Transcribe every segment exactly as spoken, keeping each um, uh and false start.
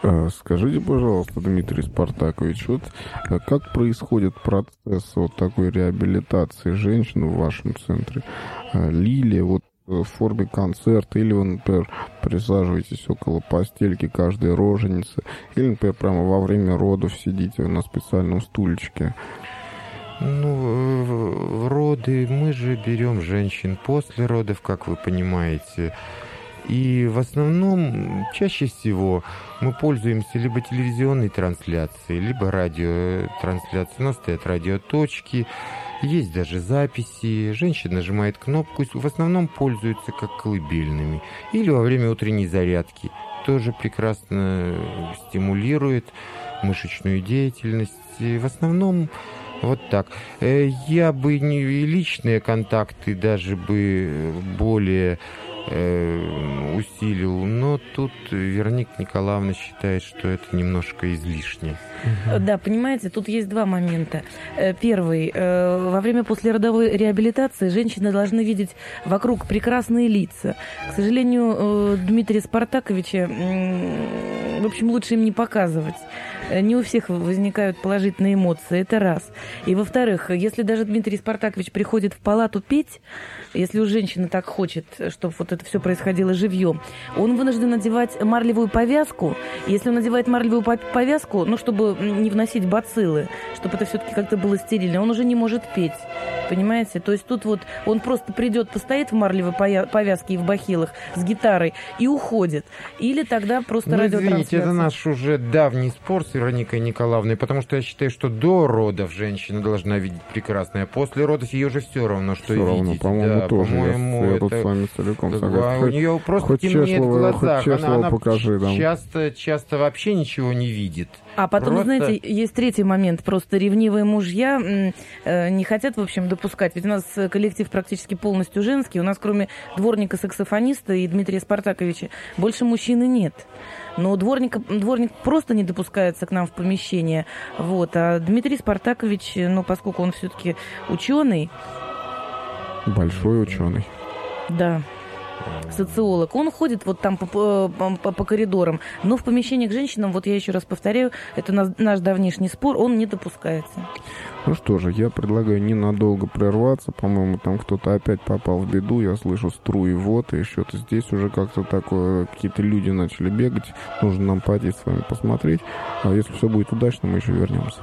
Скажите, пожалуйста, Дмитрий Спартакович, вот как происходит процесс вот такой реабилитации женщин в вашем центре? Лилия, вот в форме концерта, или вы, например, присаживаетесь около постельки каждой роженицы, или, например, прямо во время родов сидите на специальном стульчике? Ну, роды мы же берем женщин после родов, как вы понимаете. И в основном, чаще всего, мы пользуемся либо телевизионной трансляцией, либо радиотрансляцией. У нас стоят радиоточки, есть даже записи. Женщина нажимает кнопку, в основном пользуются как колыбельными. Или во время утренней зарядки. Тоже прекрасно стимулирует мышечную деятельность. И в основном вот так. Я бы не личные контакты даже бы более усилил, но тут Вероника Николаевна считает, что это немножко излишне. Да, понимаете, тут есть два момента. Первый. Во время послеродовой реабилитации женщины должны видеть вокруг прекрасные лица. К сожалению, Дмитрия Спартаковича, в общем, лучше им не показывать. Не у всех возникают положительные эмоции, это раз. И во-вторых, если даже Дмитрий Спартакович приходит в палату петь, если у женщины так хочет, чтобы вот это все происходило живьем, он вынужден надевать марлевую повязку. Если он надевает марлевую повязку, ну, чтобы не вносить бациллы, чтобы это все-таки как-то было стерильно, он уже не может петь. Понимаете? То есть тут вот он просто придет, постоит в марлевой повязке и в бахилах с гитарой и уходит. Или тогда просто ну, радиотрансляция. Извините, это наш уже давний спор с Вероникой Николаевной, потому что я считаю, что до родов женщина должна видеть прекрасное, а после родов ей уже все равно, что все равно, видеть. по-моему, да, тоже. По-моему, я, я это... тут с вами целиком да, согласен. У нее просто хоть темнеет в Чеслова, глазах. хоть Она, она покажи, да. часто, часто вообще ничего не видит. А потом, Просто... знаете, есть третий момент. Просто ревнивые мужья э, не хотят, в общем, допускать. Ведь у нас коллектив практически полностью женский. У нас, кроме дворника-саксофониста и Дмитрия Спартаковича, больше мужчины нет. Но дворник, дворник просто не допускается к нам в помещение. Вот. А Дмитрий Спартакович, ну, поскольку он все-таки ученый... Большой ученый. Да. Социолог. Он ходит вот там по, по, по коридорам, но в помещении к женщинам, вот я еще раз повторяю, это наш, наш давнишний спор, он не допускается. Ну что же, я предлагаю ненадолго прерваться. По-моему, там кто-то опять попал в беду. Я слышу струи вот, и что-то здесь уже как-то такое, какие-то люди начали бегать. Нужно нам пойти с вами посмотреть. А если все будет удачно, мы еще вернемся.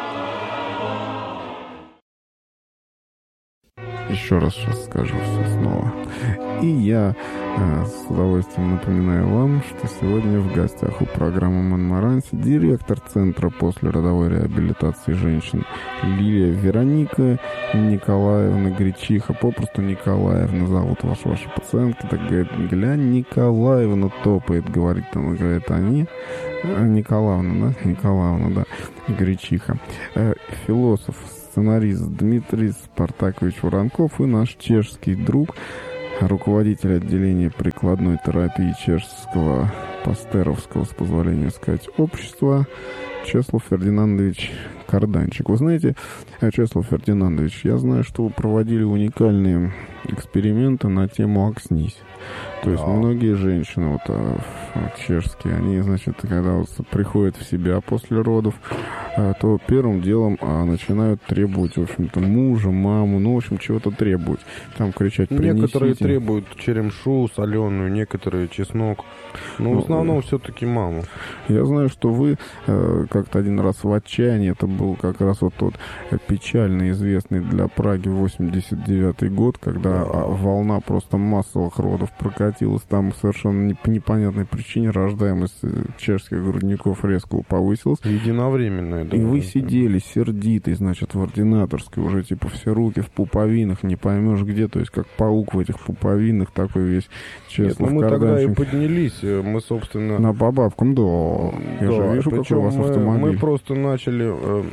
Еще раз сейчас скажу все снова. И я э, с удовольствием напоминаю вам, что сегодня в гостях у программы «Монмаранси» директор Центра послеродовой реабилитации женщин Лилия Вероника Николаевна Гречиха, попросту Николаевна зовут вашу, вашу пациентку. Так говорит, глянь, Николаевна топает, говорит, там, говорит, они. Николаевна, да? Николаевна, да, Гречиха. Э, философ, сценарист Дмитрий Спартакович Воронков и наш чешский друг, руководитель отделения прикладной терапии чешского пастеровского, с позволения сказать, общества, Чеслав Фердинандович Карданчик. Вы знаете, Чеслав Фердинандович, я знаю, что вы проводили уникальные эксперименты на тему «Окснись». То есть многие женщины вот, вот, чешские, они, значит, когда вот приходят в себя после родов, то первым делом начинают требовать, в общем-то, мужа, маму, ну, в общем, чего-то требовать. Там кричать: принесите. Некоторые требуют черемшу соленую, некоторые чеснок. Но ну, в основном все-таки маму. Я знаю, что вы э, как-то один раз в отчаянии, это был как раз вот тот печально известный для Праги восемьдесят девятый год, когда да. волна просто массовых родов прокатилась, там совершенно не, по непонятной причине рождаемость чешских грудников резко повысилась. Единовременная, да. И вы сидели сердитый, значит, в ординаторской, уже типа все руки в пуповинах, не поймешь где, то есть как паук в этих пуповинах, такой весь Чеслав Нет, ну мы Карданчик. тогда и поднялись, мы, собственно... На по бабкам, да. Я да, же вижу, какой у вас мы, автомобиль. Мы просто начали э,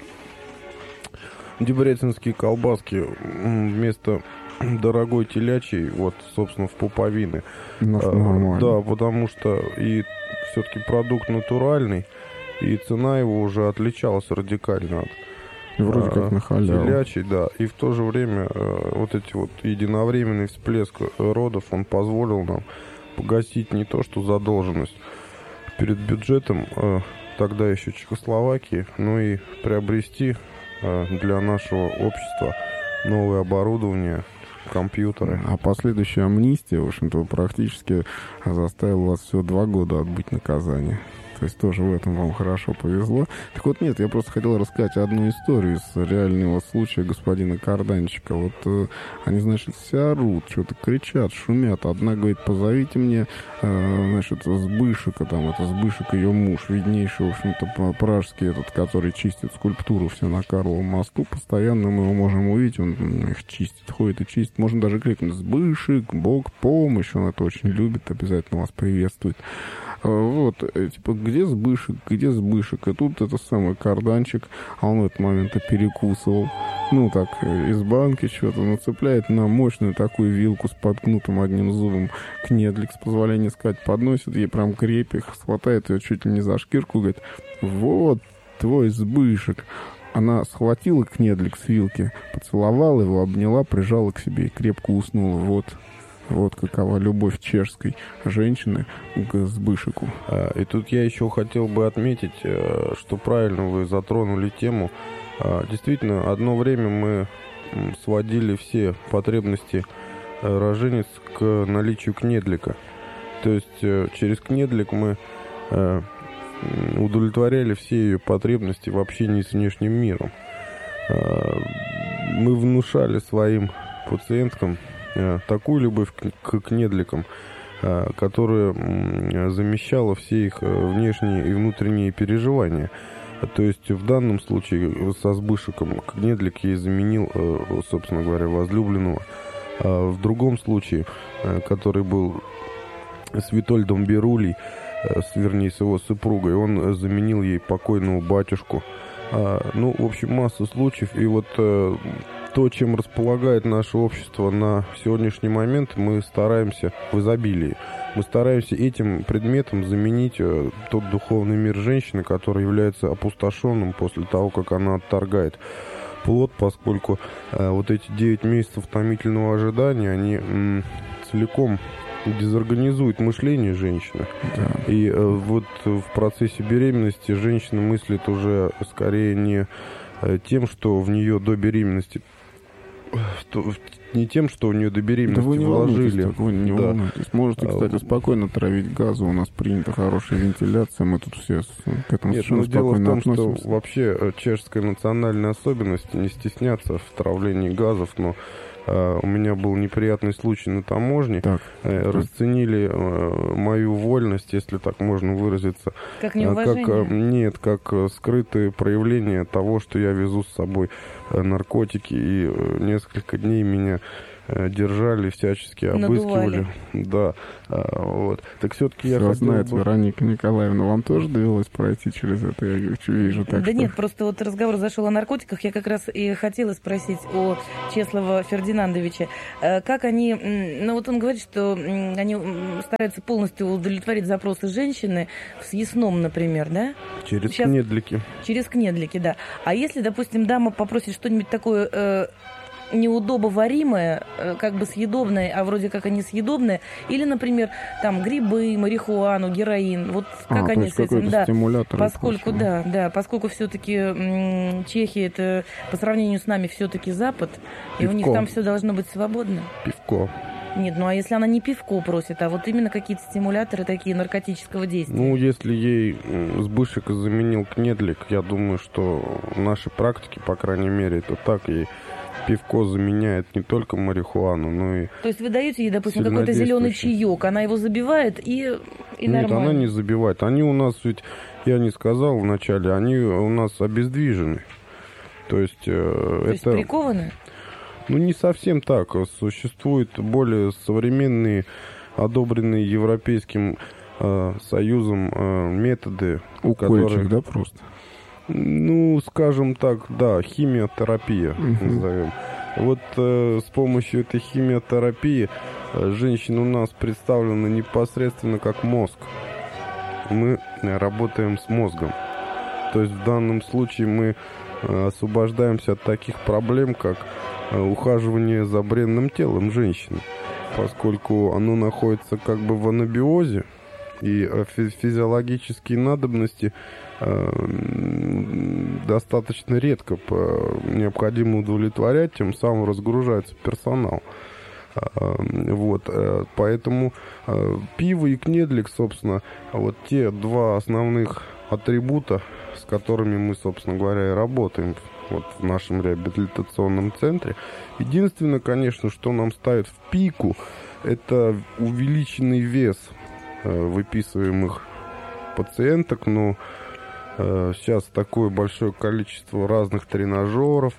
дебреценские колбаски вместо дорогой телячьей, вот, собственно, в пуповины. Ну, нормально. Да, потому что и все-таки продукт натуральный, и цена его уже отличалась радикально от вроде а, как на халяву. Телячий, да. И в то же время э, вот эти вот единовременный всплеск родов, он позволил нам погасить не то что задолженность перед бюджетом э, тогда еще Чехословакии, ну и приобрести э, для нашего общества новое оборудование, компьютеры. А последующая амнистия, в общем-то, практически заставила вас всего два года отбыть наказание. То есть тоже в этом вам хорошо повезло. Так вот, нет, я просто хотел рассказать одну историю из реального случая господина Карданчика. Вот э, они, значит, все орут, что-то кричат, шумят. Одна говорит, позовите мне, э, значит, Сбышика, там, это Сбышик, ее муж, виднейший, в общем-то, пражский этот, который чистит скульптуру все на Карловом мосту. Постоянно мы его можем увидеть, он их чистит, ходит и чистит. Можно даже крикнуть, Сбышик, Бог, помощь, он это очень любит, обязательно вас приветствует. Вот, типа, где Сбышик, где Сбышик? И тут это самый Карданчик, а он в этот момент перекусывал. Ну, так, из банки что-то нацепляет на мощную такую вилку с подкнутым одним зубом. Кнедлик, с позволения сказать, подносит ей прям крепих, хватает ее чуть ли не за шкирку, говорит, вот твой Сбышик. Она схватила Кнедлик с вилки, поцеловала его, обняла, прижала к себе и крепко уснула. Вот. Вот какова любовь чешской женщины к Сбышику. И тут я еще хотел бы отметить, что правильно вы затронули тему. Действительно, одно время мы сводили все потребности роженец к наличию Кнедлика. То есть через Кнедлик мы удовлетворяли все ее потребности в общении с внешним миром. Мы внушали своим пациенткам такую любовь к кнедликам, которая замещала все их внешние и внутренние переживания. То есть в данном случае со Сбышиком Кнедлик ей заменил, собственно говоря, возлюбленного. А в другом случае, который был с Витольдом Берулей, вернее, с его супругой, он заменил ей покойного батюшку. Ну, в общем, масса случаев. И вот то, чем располагает наше общество на сегодняшний момент, мы стараемся в изобилии. Мы стараемся этим предметом заменить э, тот духовный мир женщины, который является опустошенным после того, как она отторгает плод, поскольку э, вот эти девять месяцев томительного ожидания, они м, целиком дезорганизуют мышление женщины. Да. И э, вот в процессе беременности женщина мыслит уже скорее не э, тем, что в нее до беременности не тем, что у нее до беременности да вы не вложили. Так, вы не да. волнуйтесь. Можете, кстати, спокойно травить газы. У нас принята хорошая вентиляция. Мы тут все к этому Нет, совершенно ну, дело в том, относимся. что вообще чешская национальная особенность не стесняться в травлении газов, но Uh, у меня был неприятный случай на таможне. Так, uh, расценили uh, мою вольность, если так можно выразиться. Как неуважение? Uh, как, uh, нет, как uh, скрытые проявления того, что я везу с собой uh, наркотики. И uh, несколько дней меня uh, держали, всячески обыскивали. Надували. Да, uh, вот. Так все-таки Все я хотел знает, бы... Вероника Николаевна, вам тоже довелось пройти через это? Я вижу так, Да что... нет, просто вот разговор зашел о наркотиках. Я как раз и хотела спросить о Чеслова Фердинандовича. Как они... Ну вот он говорит, что они стараются полностью удовлетворить запросы женщины в съестном, например, да? Через Сейчас... кнедлики. Через кнедлики, да. А если, допустим, дама попросит что-нибудь такое... Э, неудобоваримое, как бы съедобное, а вроде как они съедобные, или, например, там грибы, марихуану, героин, вот как а, они с этим, да, поскольку, прочего. да, да, поскольку все-таки м- Чехия это по сравнению с нами все-таки Запад, Пивко. И у них там все должно быть свободно. Пивко. Нет, ну а если она не пивко просит, а вот именно какие-то стимуляторы такие наркотического действия? Ну, если ей Сбышик заменил кнедлик, я думаю, что в нашей практике, по крайней мере, это так, ей пивко заменяет не только марихуану, но и... То есть вы даете ей, допустим, какой-то зеленый чаек, она его забивает и, и Нет, нормально? она не забивает. Они у нас ведь, я не сказал вначале, они у нас обездвижены. То есть... То это... есть прикованы? Ну, не совсем так. Существуют более современные, одобренные Европейским э, Союзом э, методы. Укольчик, которые... да, просто? Ну, скажем так, да, химиотерапия, uh-huh. назовем. Вот э, с помощью этой химиотерапии э, женщина у нас представлена непосредственно как мозг. Мы работаем с мозгом. То есть в данном случае мы э, освобождаемся от таких проблем, как э, ухаживание за бренным телом женщины, поскольку оно находится как бы в анабиозе, И физиологические надобности достаточно редко необходимо удовлетворять, тем самым разгружается персонал. Вот, поэтому пиво и кнедлик, собственно, вот те два основных атрибута, с которыми мы, собственно говоря, и работаем вот в нашем реабилитационном центре. Единственное, конечно, что нам ставит в пику, это увеличенный вес выписываемых пациенток, но сейчас такое большое количество разных тренажеров,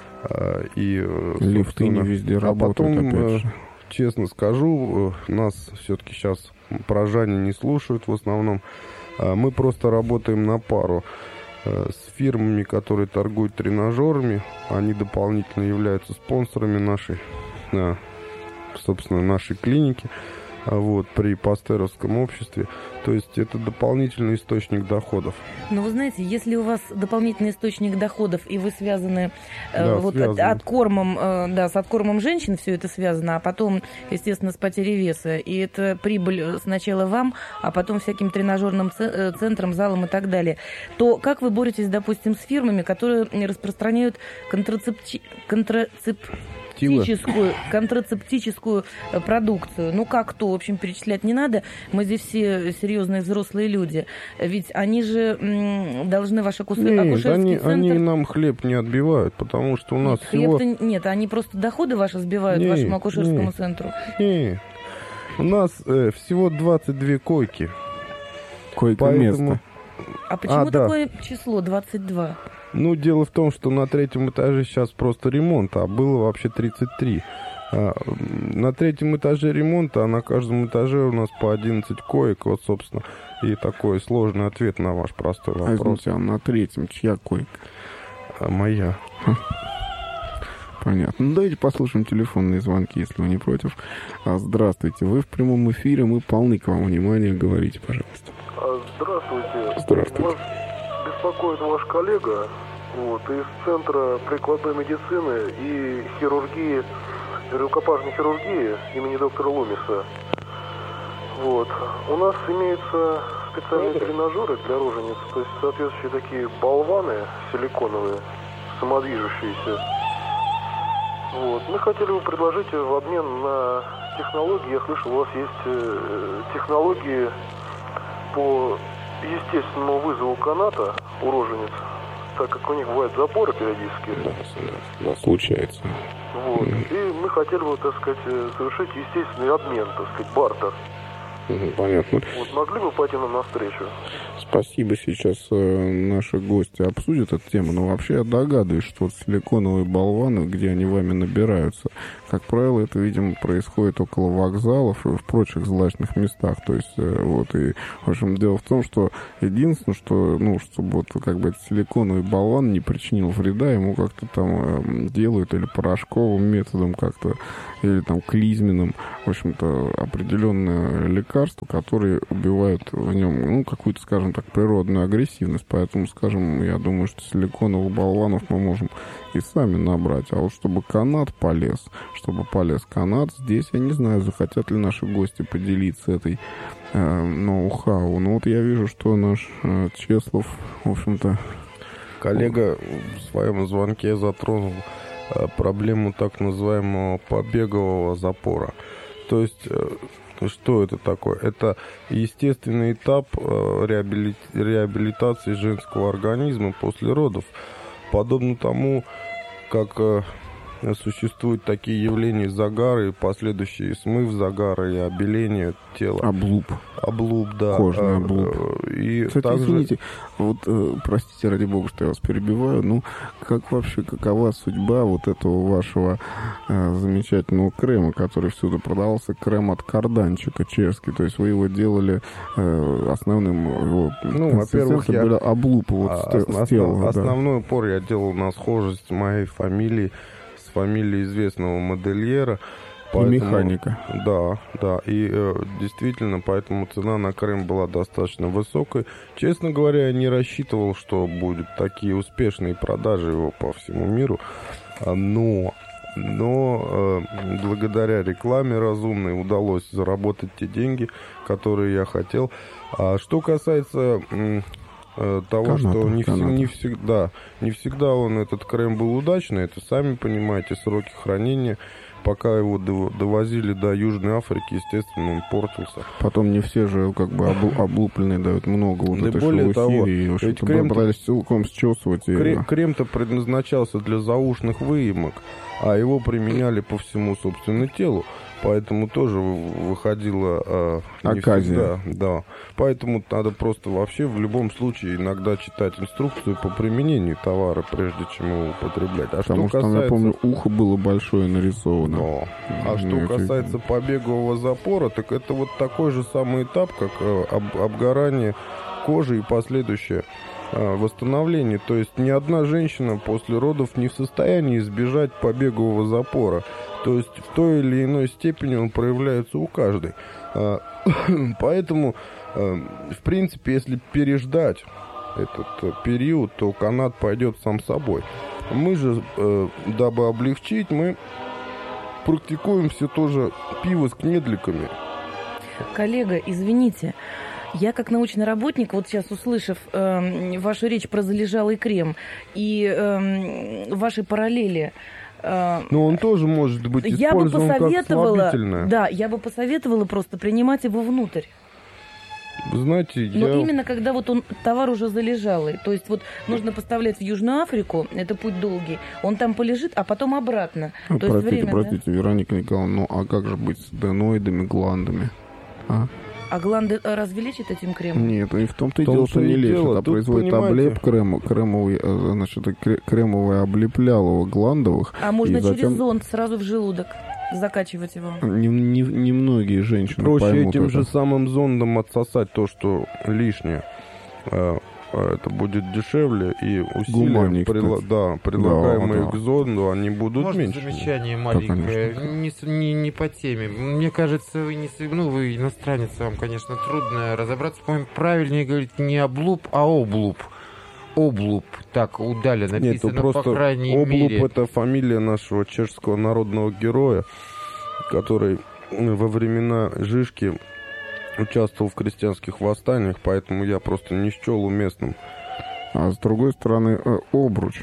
и лифты не везде работают, а потом, опять же. Честно скажу, нас все-таки сейчас прожане не слушают в основном. Мы просто работаем на пару с фирмами, которые торгуют тренажерами. Они дополнительно являются спонсорами нашей, собственно, нашей клиники. Вот, при Пастеровском обществе. То есть это дополнительный источник доходов. Но вы знаете, если у вас дополнительный источник доходов, и вы связаны да, э, вот от, откормом, э, да, с откормом женщин все это связано, а потом, естественно, с потерей веса, и это прибыль сначала вам, а потом всяким тренажерным центрам, залам и так далее, то как вы боретесь, допустим, с фирмами, которые распространяют контрацепти... контрацеп... Контрацептическую, контрацептическую продукцию. Ну, как то, в общем, перечислять не надо. Мы здесь все серьезные взрослые люди. Ведь они же м, должны ваш акушер... Нет, акушерский они, центр... они нам хлеб не отбивают, потому что у нас нет, всего... Хлеб-то... Нет, они просто доходы ваши сбивают нет, вашему акушерскому нет, центру. Нет. У нас э, всего двадцать две койки. Койко-место. Поэтому... А почему а, такое да. число двадцать два? Ну, дело в том, что на третьем этаже сейчас просто ремонт, а было вообще тридцать три. А, на третьем этаже ремонта, а на каждом этаже у нас по одиннадцать коек. Вот, собственно, и такой сложный ответ на ваш простой вопрос. А, извините, а на третьем чья койка? А, моя. Понятно. Ну, давайте послушаем телефонные звонки, если вы не против. А, здравствуйте, вы в прямом эфире, мы полны к вам внимания. Говорите, пожалуйста. Здравствуйте. Здравствуйте. Вас беспокоит ваш коллега вот, из Центра прикладной медицины и хирургии, рукопашной хирургии имени доктора Лумиса. Вот. У нас имеются специальные тренажеры для рожениц, то есть соответствующие такие болваны силиконовые, самодвижущиеся. Вот. Мы хотели бы предложить в обмен на технологии. Я слышал, у вас есть технологии по естественному вызову каната у рожениц, так как у них бывают запоры периодически. Да, да, случается. Вот. Mm. И мы хотели бы, так сказать, совершить естественный обмен, так сказать, бартер. Mm, понятно. Вот, могли бы пойти нам навстречу? Спасибо. Сейчас э, наши гости обсудят эту тему, но вообще я догадываюсь, что вот силиконовые болваны, где они вами набираются, как правило, это, видимо, происходит около вокзалов и в прочих злачных местах. То есть, э, вот, и, в общем, дело в том, что единственное, что, ну, чтобы вот, как бы, этот силиконовый болван не причинил вреда, ему как-то там э, делают или порошковым методом как-то, или там клизменным, в общем-то, определенное лекарство, которые убивают в нем, ну, какую-то, скажем так, природную агрессивность. Поэтому, скажем, я думаю, что силиконовых болванов мы можем и сами набрать. А вот чтобы канат полез, чтобы полез канат, здесь я не знаю, захотят ли наши гости поделиться этой э, ноу-хау. Но вот я вижу, что наш э, Чеслов, в общем-то... Коллега в своем звонке затронул э, проблему так называемого побегового запора. То есть... Э, Что это такое? Это естественный этап реабили... реабилитации женского организма после родов. Подобно тому, как существуют такие явления загара и последующий смыв загара и обеление тела. Облуп. Облуп, да. Кожный облуп. И Кстати, также... извините, вот, простите, ради бога, что я вас перебиваю, ну, как вообще, какова судьба вот этого вашего э, замечательного крема, который всюду продавался, крем от карданчика чешский, то есть вы его делали э, основным, его, ну, во-первых, я... облуп вот а, с, основ... с тела. Основной да. упор я делал на схожесть моей фамилии с фамилией известного модельера. Поэтому, и механика. Да, да. И э, действительно, поэтому цена на крем была достаточно высокой. Честно говоря, я не рассчитывал, что будут такие успешные продажи его по всему миру. Но но э, благодаря рекламе разумной удалось заработать те деньги, которые я хотел. А что касается э, того, каната, что не, каната. не всегда, не всегда он, этот крем, был удачный, это, сами понимаете, сроки хранения. Пока его довозили до Южной Африки, естественно, он портился. Потом не все же как бы обл- облупленные дают много вот Да этой более того, и, в общем-то, крем брались целиком счесывать. И... Крем, крем-то предназначался для заушных выемок, а его применяли по всему, собственно, телу. Поэтому тоже выходила э, не оказия. всегда, да. Поэтому надо просто вообще в любом случае иногда читать инструкцию по применению товара, прежде чем его употреблять. А Потому что что, касается... я помню, ухо было большое нарисовано. Но. А Ну, что это- касается побегового запора, так это вот такой же самый этап, как э, об- обгорание кожи и последующее э, восстановление. То есть ни одна женщина после родов не в состоянии избежать побегового запора. То есть в той или иной степени он проявляется у каждой. А, Поэтому, э, в принципе, если переждать этот э, период, то канат пойдет сам собой. Мы же, э, дабы облегчить, мы практикуем все тоже пиво с кнедликами. Коллега, извините, я как научный работник, вот сейчас услышав э, вашу речь про залежалый крем и э, ваши параллели, э, Но он тоже может быть я бы использован как посоветовала, слабительное. да, я бы посоветовала просто принимать его внутрь. Вы знаете, Но я... именно когда вот он, товар уже залежалый, то есть вот нужно поставлять в Южную Африку, это путь долгий, он там полежит, а потом обратно. А, то есть простите, время, простите, Вероника Николаевна, ну а как же быть с аденоидами, гландами? А? да? А гланды э, разве лечат этим кремом? Нет, и в том-то и В том-то дело, что и не лечат, дело. а Тут, производит понимаете- облеп крем, кремовый, э, значит, кре- кремовый облеплялого гландовых. А можно и затем- через зонд сразу в желудок закачивать его? Не, не, не многие женщины Проще поймут этим это. же самым зондом отсосать то, что лишнее. А, а Это будет дешевле, и усилия, Гуманнее, прила- кстати. да, прилагаемые Да, да. к зонду, они будут Можно меньше. замечание маленькое, конечно. не, с- не, не по теме. Мне кажется, вы не, с- ну, вы иностранец, вам, конечно, трудно разобраться. По-моему, правильнее говорить не облуп, а облуп. Облуп, так у Даля Нет, написано, это просто по крайней Облуп — мере. это фамилия нашего чешского народного героя, который во времена Жишки участвовал в крестьянских восстаниях, поэтому я просто не счел уместным. А с другой стороны, э, обруч.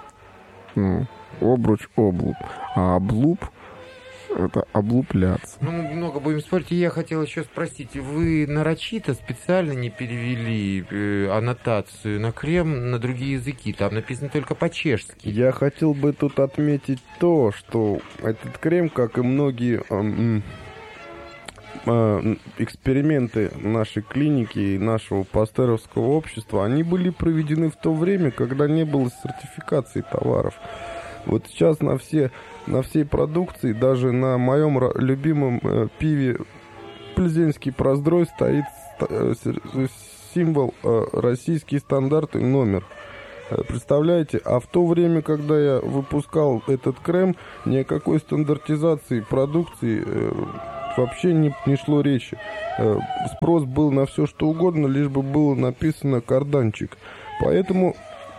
Ну, обруч, облуп. А облуп — это облупляться. Ну, мы много будем спорить. И я хотел еще спросить, вы нарочито специально не перевели э, аннотацию на крем на другие языки? Там написано только по-чешски. Я хотел бы тут отметить то, что этот крем, как и многие эм, э, эксперименты нашей клиники и нашего пастеровского общества, они были проведены в то время, когда не было сертификации товаров. Вот сейчас на все, на всей продукции, даже на моем ра- любимом э, пиве Пльзенский Проздрой стоит э, сер- символ э, российский стандарт и номер. Э, Представляете, а в то время, когда я выпускал этот крем, ни о какой стандартизации продукции э, вообще не, не шло речи. Э, Спрос был на все, что угодно, лишь бы было написано «карданчик». Поэтому...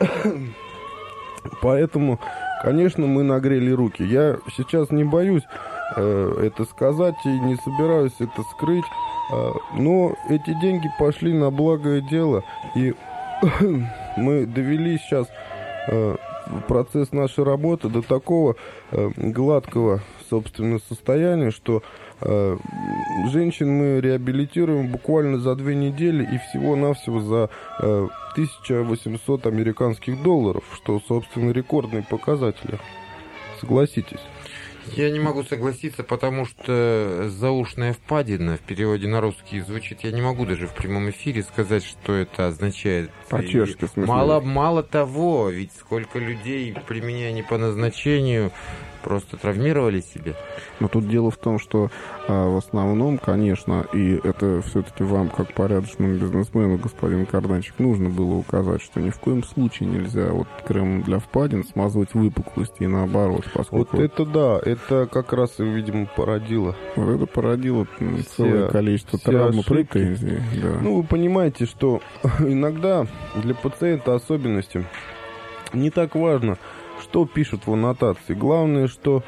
Поэтому, конечно, мы нагрели руки. Я сейчас не боюсь э, это сказать и не собираюсь это скрыть, э, но эти деньги пошли на благое дело, и мы довели сейчас э, процесс нашей работы до такого э, гладкого, собственно, состояния, что э, женщин мы реабилитируем буквально за две недели и всего-навсего за э, тысяча восемьсот американских долларов, что, собственно, рекордные показатели. Согласитесь. Я не могу согласиться, потому что заушная впадина в переводе на русский звучит. Я не могу даже в прямом эфире сказать, что это означает. По-чешски, в смысле? Мало, мало того, ведь сколько людей, применяя не по назначению, просто травмировали себе. Но тут дело в том, что а, в основном, конечно, и это все-таки вам, как порядочному бизнесмену, господин Карданчик, нужно было указать, что ни в коем случае нельзя вот кремом для впадин смазывать выпуклости и наоборот, поскольку Вот это да, это как раз, видимо, породило. вот это породило м, Все- целое количество все травм и ошибки. претензий. Да. Ну, вы понимаете, что иногда для пациента особенности не так важно, что пишут в аннотации. Главное, что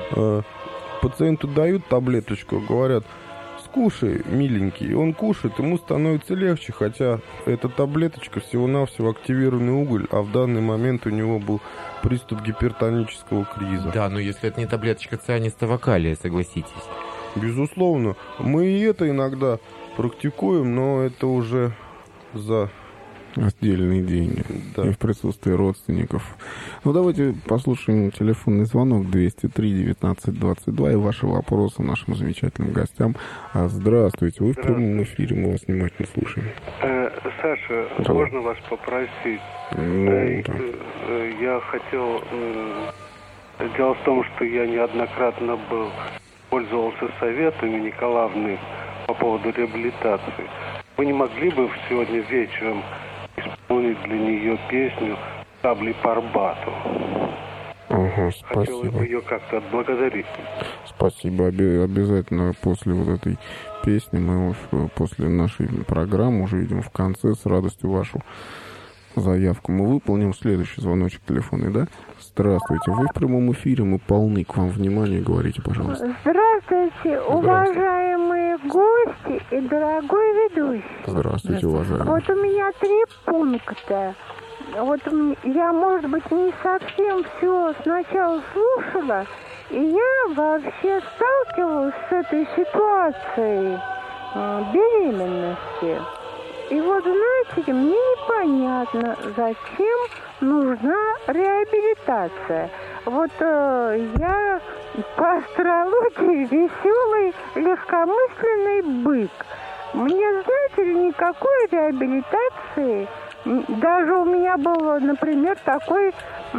Пациенту дают таблеточку, говорят: скушай, миленький. Он кушает, ему становится легче, хотя эта таблеточка всего-навсего активированный уголь, а в данный момент у него был приступ гипертонического криза. Да, но если это не таблеточка цианистого калия, согласитесь. Безусловно. Мы и это иногда практикуем, но это уже за... отдельные деньги. Да. И в присутствии родственников. Ну, давайте послушаем телефонный звонок двести три девятнадцать двадцать два и ваши вопросы нашим замечательным гостям. А, здравствуйте, вы в прямом эфире, мы вас внимательно слушаем. Э, Саша, да. Можно вас попросить? Ну, э, да. э, я хотел... Э, дело в том, что я неоднократно был, пользовался советами Николаевны по поводу реабилитации. Вы не могли бы сегодня вечером исполнить для нее песню «Табли по Арбату»? Ага, Хотел спасибо. ее как-то отблагодарить. Спасибо. Обе- обязательно после вот этой песни мы уж, после нашей программы уже видим в конце с радостью вашу заявку. Мы выполним следующий звоночек телефонный, да? Здравствуйте. Вы в прямом эфире, мы полны к вам внимания. Говорите, пожалуйста. Здравствуйте, уважаемые гости и дорогой ведущий. Здравствуйте, уважаемые. Вот у меня три пункта. Вот я, может быть, не совсем все сначала слушала, и я вообще сталкивалась с этой ситуацией э, беременности. И вот, знаете, мне непонятно, зачем нужна реабилитация. Вот э, я по астрологии веселый, легкомысленный бык. Мне, знаете ли, никакой реабилитации, даже у меня был, например, такой,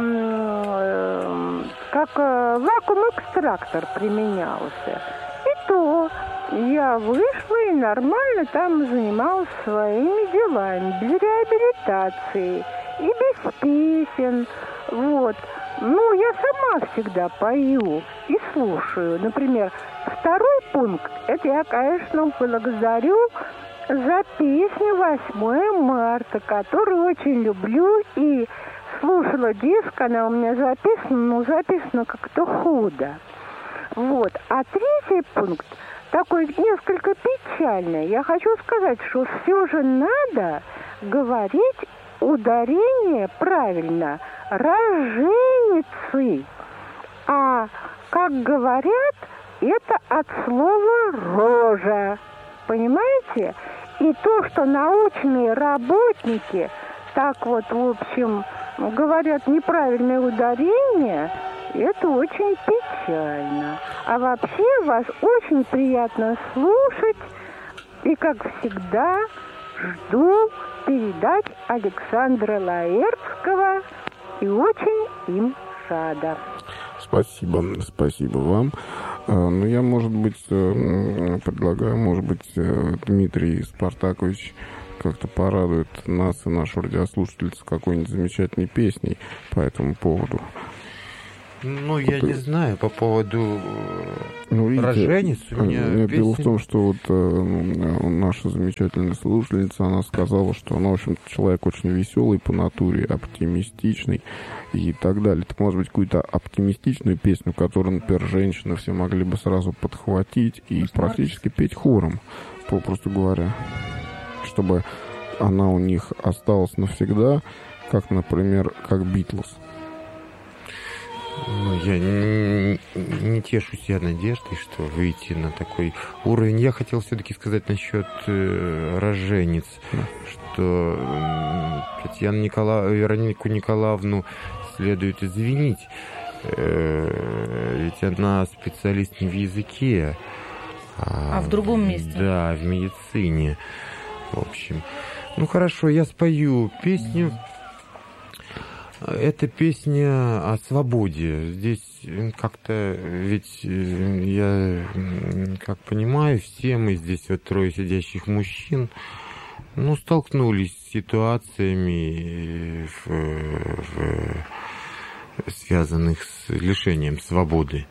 э, как э, вакуум-экстрактор применялся. И то я вышла и нормально там занималась своими делами, без реабилитации и без песен, вот. Ну, я сама всегда пою и слушаю. Например, второй пункт, это я, конечно, благодарю за песню восьмое марта, которую очень люблю и слушала диск, она у меня записана, но записана как-то худо. Вот. А третий пункт, такой несколько печальный. Я хочу сказать, что все же надо говорить ударение правильно роженицы. А, как говорят, это от слова рожа. Понимаете? И то, что научные работники так вот, в общем, говорят неправильное ударение, это очень печально. А вообще вас очень приятно слушать. И, как всегда, жду передач Александра Лаэртского. И очень им рада. Спасибо, спасибо вам. Ну, я, может быть, предлагаю, может быть, Дмитрий Спартакович как-то порадует нас и нашу радиослушательницу какой-нибудь замечательной песней по этому поводу. Ну, я Ты... не знаю, по поводу ну, видите, роженец у меня нет, песни... Дело в том, что вот э, наша замечательная слушательница, она сказала, что она, в общем-то, человек очень веселый по натуре, оптимистичный и так далее. Так, может быть, какую-то оптимистичную песню, которую, например, женщины все могли бы сразу подхватить и практически петь хором, попросту говоря, чтобы она у них осталась навсегда, как, например, как Битлз. Ну, я не, не тешу себя надеждой, что выйти на такой уровень. Я хотел все-таки сказать насчет э, рожениц, что э, Татьяну Никола... Веронику Николаевну следует извинить, э, ведь она специалист не в языке, а, а в другом месте. Да, в медицине. В общем, ну хорошо, я спою песню. Это песня о свободе. Здесь как-то, ведь я, как понимаю, все мы здесь, вот трое сидящих мужчин, ну, столкнулись с ситуациями, в, в, связанных с лишением свободы.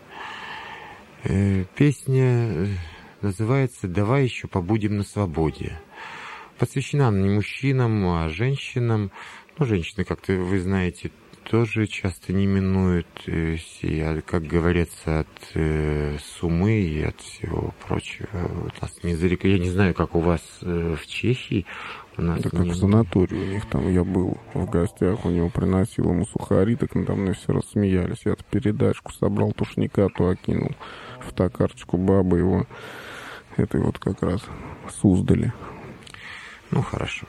Песня называется «Давай еще побудем на свободе». Посвящена она не мужчинам, а женщинам. Ну, женщины, как-то, вы знаете, тоже часто не минуют, э, все, как говорится, от э, сумы и от всего прочего. Вот нас не зарек... Я не знаю, как у вас э, в Чехии. У нас Да как не... в санатории у них там, я был в гостях, у него приносил ему сухари, так надо мной все рассмеялись. Я передачку собрал, тушника, то окинул в токарчику бабы его, этой вот как раз Суздали. Ну, хорошо.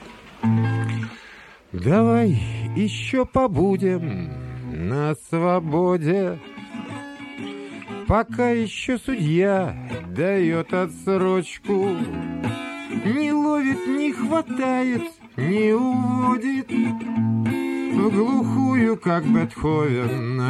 Давай еще побудем на свободе, пока еще судья дает отсрочку. Не ловит, не хватает, не уводит в глухую, как Бетховен,